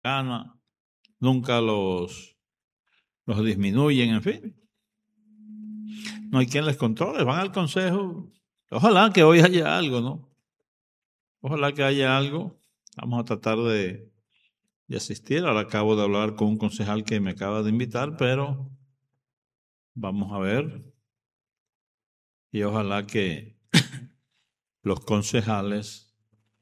gana, nunca los disminuyen, en fin. No hay quien les controle, van al consejo. Ojalá que hoy haya algo, ¿no? Ojalá que haya algo. Vamos a tratar de asistir. Ahora acabo de hablar con un concejal que me acaba de invitar, pero vamos a ver. Y ojalá que los concejales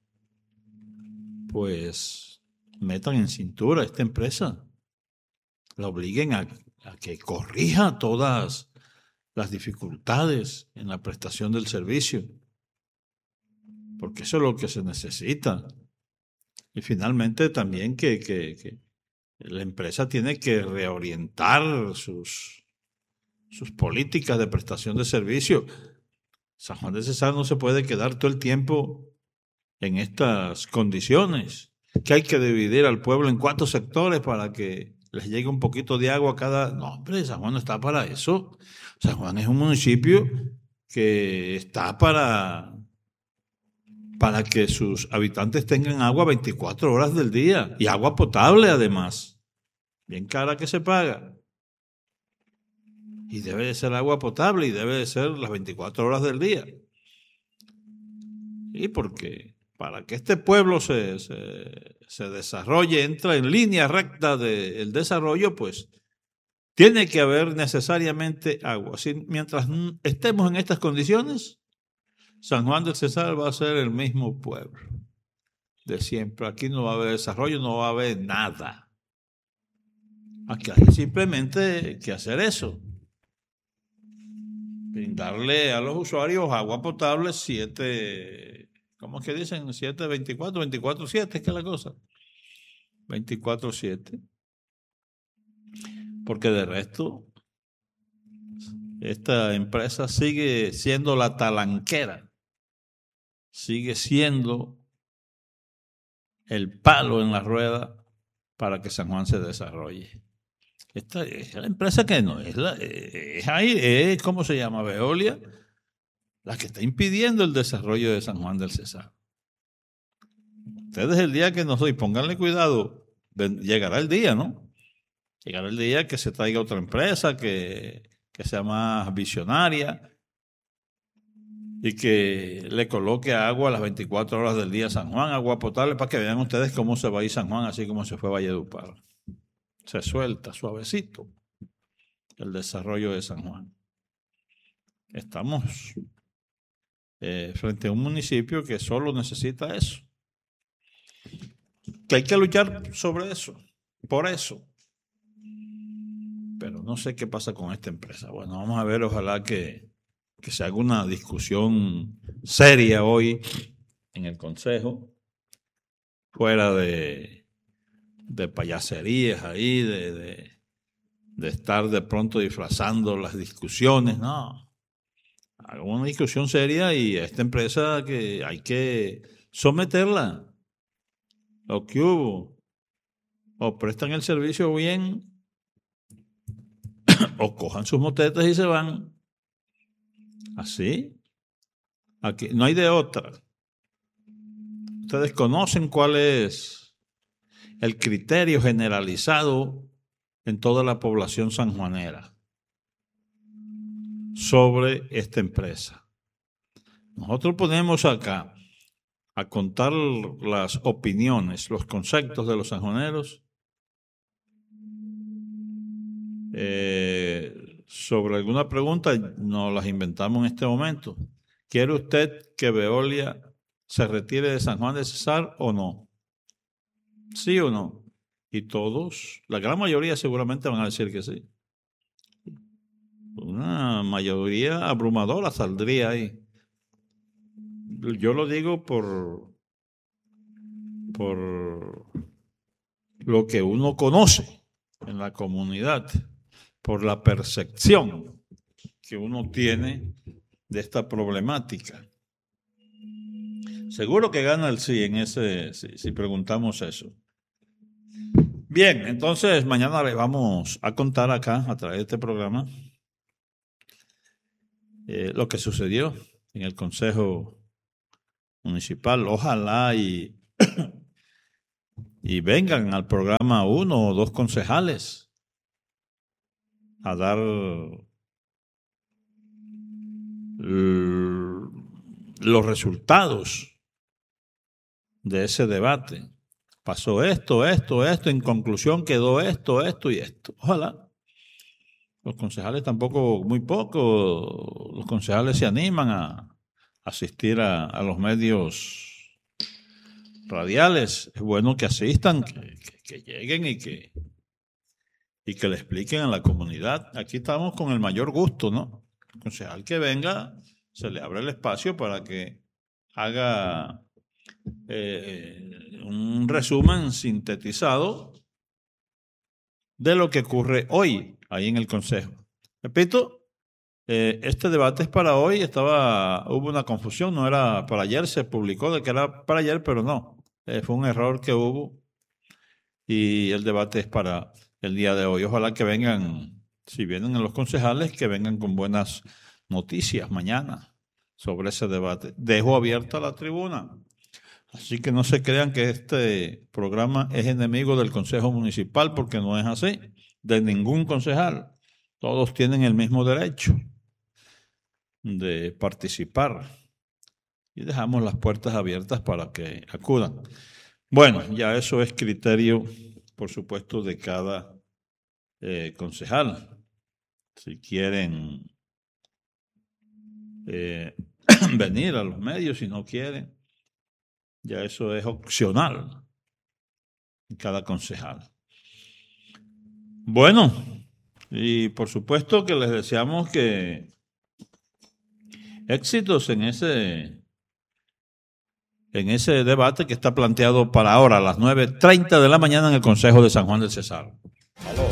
pues metan en cintura a esta empresa, la obliguen a que corrija todas las dificultades en la prestación del servicio, porque eso es lo que se necesita. Y finalmente también que la empresa tiene que reorientar sus políticas de prestación de servicio. San Juan de Cesar no se puede quedar todo el tiempo en estas condiciones, que hay que dividir al pueblo en 4 sectores para que les llegue un poquito de agua a cada... No, hombre, San Juan no está para eso. San Juan es un municipio que está para que sus habitantes tengan agua 24 horas del día y agua potable además, bien cara que se paga. Y debe de ser agua potable y debe de ser las 24 horas del día. Y porque para que este pueblo se desarrolle, entra en línea recta del desarrollo, pues tiene que haber necesariamente agua. Así, mientras estemos en estas condiciones, San Juan del Cesar va a ser el mismo pueblo de siempre. Aquí no va a haber desarrollo, no va a haber nada. Aquí hay simplemente que hacer eso. Brindarle a los usuarios agua potable 7, ¿cómo es que dicen? 7/24, 24/7, es que es la cosa. 24/7. Porque de resto, esta empresa sigue siendo la talanquera. Sigue siendo el palo en la rueda para que San Juan se desarrolle. Esta es la empresa que no es es ¿cómo se llama? Veolia, la que está impidiendo el desarrollo de San Juan del Cesar. Ustedes el día que nos doy, pónganle cuidado, llegará el día, ¿no? Llegará el día que se traiga otra empresa que sea más visionaria y que le coloque agua a las 24 horas del día a San Juan, agua potable, para que vean ustedes cómo se va a ir San Juan, así como se fue Valledupar. Se suelta suavecito el desarrollo de San Juan. Estamos frente a un municipio que solo necesita eso. Que hay que luchar sobre eso, por eso. Pero no sé qué pasa con esta empresa. Bueno, vamos a ver, ojalá que se haga una discusión seria hoy en el Consejo, fuera de payaserías ahí, de estar de pronto disfrazando las discusiones, no. Haga una discusión seria y a esta empresa que hay que someterla. Lo que hubo, o prestan el servicio bien, o cojan sus motetas y se van. Así. Aquí no hay de otra. Ustedes conocen cuál es el criterio generalizado en toda la población sanjuanera sobre esta empresa. Nosotros ponemos acá a contar las opiniones, los conceptos de los sanjuaneros sobre alguna pregunta, nos las inventamos en este momento. ¿Quiere usted que Veolia se retire de San Juan de Cesar o no? ¿Sí o no? Y todos, la gran mayoría seguramente van a decir que sí. Una mayoría abrumadora saldría ahí. Yo lo digo por lo que uno conoce en la comunidad, por la percepción que uno tiene de esta problemática. Seguro que gana el sí en ese, si preguntamos eso. Bien, entonces mañana le vamos a contar acá, a través de este programa, lo que sucedió en el Consejo Municipal. Ojalá y y vengan al programa 1 o 2 concejales a dar los resultados de ese debate. Pasó esto, en conclusión quedó esto y esto. Ojalá. Los concejales tampoco, muy poco, los concejales se animan a asistir a los medios radiales. Es bueno que asistan, que lleguen y que le expliquen a la comunidad. Aquí estamos con el mayor gusto, ¿no? El concejal que venga, se le abre el espacio para que haga un resumen sintetizado de lo que ocurre hoy ahí en el Consejo. Repito, este debate es para hoy, hubo una confusión, no era para ayer, se publicó de que era para ayer, pero no, fue un error que hubo y el debate es para el día de hoy. Ojalá que vengan, si vienen los concejales, que vengan con buenas noticias mañana sobre ese debate. Dejo abierta la tribuna. Así que no se crean que este programa es enemigo del Consejo Municipal, porque no es así, de ningún concejal. Todos tienen el mismo derecho de participar y dejamos las puertas abiertas para que acudan. Bueno, ya eso es criterio, por supuesto, de cada concejal. Si quieren venir a los medios, si no quieren, ya eso es opcional en cada concejal. Bueno, y por supuesto que les deseamos que éxitos en ese debate que está planteado para ahora a las 9:30 de la mañana en el Consejo de San Juan del Cesar.